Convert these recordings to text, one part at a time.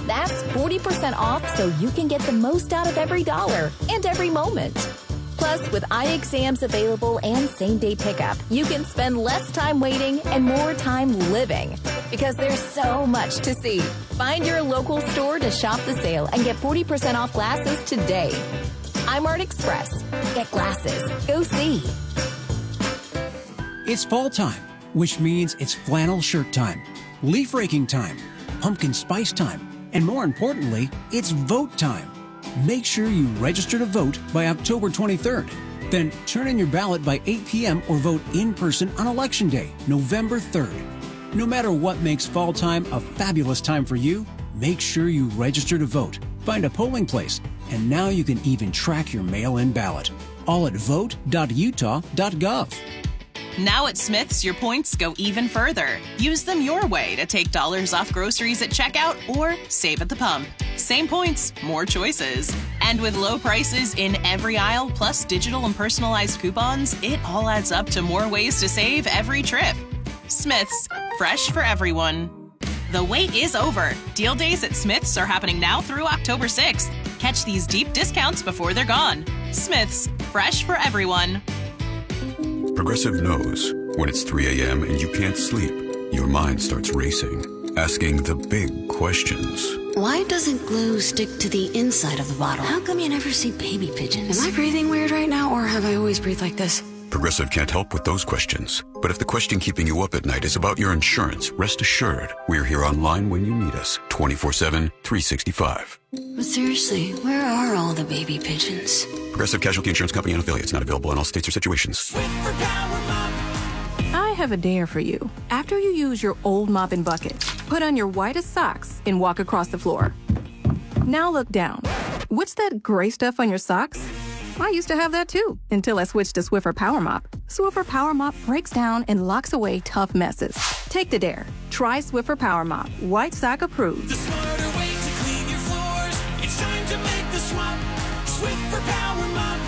That's 40% off so you can get the most out of every dollar and every moment. Plus, with eye exams available and same-day pickup, you can spend less time waiting and more time living. Because there's so much to see. Find your local store to shop the sale and get 40% off glasses today. iMart Express. Get glasses. Go see. It's fall time, which means it's flannel shirt time, leaf raking time, pumpkin spice time, and more importantly, it's vote time. Make sure you register to vote by October 23rd. Then turn in your ballot by 8 p.m. or vote in person on Election Day, November 3rd. No matter what makes fall time a fabulous time for you, make sure you register to vote. Find a polling place, and now you can even track your mail-in ballot. All at vote.utah.gov. Now at Smith's, your points go even further. Use them your way to take dollars off groceries at checkout or save at the pump. Same points, more choices. And with low prices in every aisle, plus digital and personalized coupons, it all adds up to more ways to save every trip. Smith's, fresh for everyone. The wait is over. Deal days at Smith's are happening now through October 6th. Catch these deep discounts before they're gone. Smith's, fresh for everyone. Progressive knows when it's 3 a.m. and you can't sleep, your mind starts racing, asking the big questions. Why doesn't glue stick to the inside of the bottle? How come you never see baby pigeons? Am I breathing weird right now, or have I always breathed like this? Progressive can't help with those questions. But if the question keeping you up at night is about your insurance, rest assured, we're here online when you need us, 24/7, 365. But seriously, where are all the baby pigeons? Progressive Casualty Insurance Company and affiliates, not available in all states or situations. I have a dare for you. After you use your old mop and bucket, put on your whitest socks and walk across the floor. Now look down. What's that gray stuff on your socks? I used to have that too, until I switched to Swiffer Power Mop. Swiffer Power Mop breaks down and locks away tough messes. Take the dare. Try Swiffer Power Mop. White sock approved. The smarter way to clean your floors. It's time to make the swap. Swiffer Power Mop.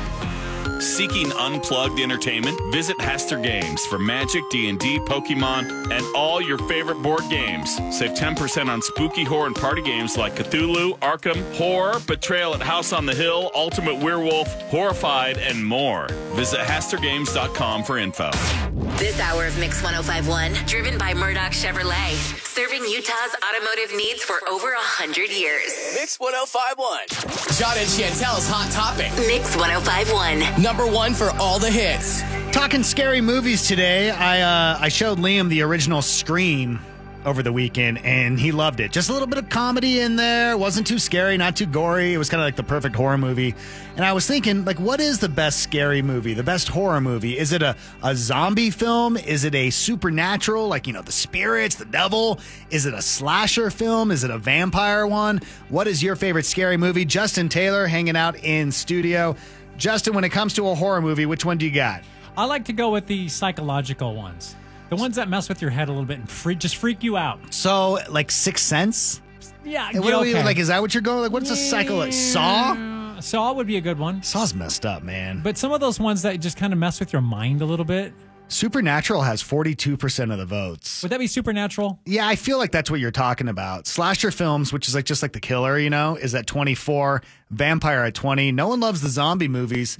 Seeking unplugged entertainment? Visit Hester Games for Magic, D&D, Pokemon, and all your favorite board games. Save 10% on spooky horror and party games like Cthulhu, Arkham, Horror, Betrayal at House on the Hill, Ultimate Werewolf, Horrified, and more. Visit HesterGames.com for info. This hour of Mix 1051, driven by Murdoch Chevrolet, serving Utah's automotive needs for over 100 years. Mix 1051. John and Chantel's Hot Topic. Mix 1051. Number one for all the hits. Talking scary movies today. I showed Liam the original Scream over the weekend, and he loved it. Just a little bit of comedy in there. Wasn't too scary, not too gory. It was kind of like the perfect horror movie. And I was thinking, like, what is the best scary movie, the best horror movie? Is it a zombie film? Is it a supernatural, like, you know, the spirits, the devil? Is it a slasher film? Is it a vampire one? What is your favorite scary movie? Justin Taylor hanging out in studio. Justin, when it comes to a horror movie, which one do you got? I like to go with the psychological ones. The ones that mess with your head a little bit and freak you out. So, like Sixth Sense? Yeah. Okay. Like, is that what you're going? Like, what's a psycho? Saw? Saw would be a good one. Saw's messed up, man. But some of those ones that just kind of mess with your mind a little bit. Supernatural has 42% of the votes. Would that be Supernatural? Yeah, I feel like that's what you're talking about. Slasher films, which is like just like The Killer, you know, is at 24. Vampire at 20. No one loves the zombie movies.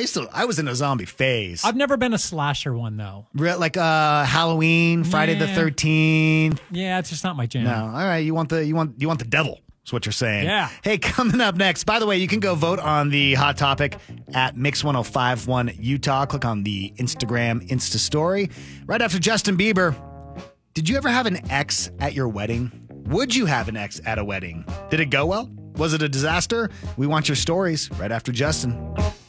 I was in a zombie phase. I've never been a slasher one though. Like Halloween, Friday the 13th. Yeah, it's just not my jam. No, all right. You want the devil. That's what you're saying. Yeah. Hey, coming up next. By the way, you can go vote on the hot topic at Mix 1051 Utah. Click on the Instagram Insta story. Right after Justin Bieber. Did you ever have an ex at your wedding? Would you have an ex at a wedding? Did it go well? Was it a disaster? We want your stories right after Justin.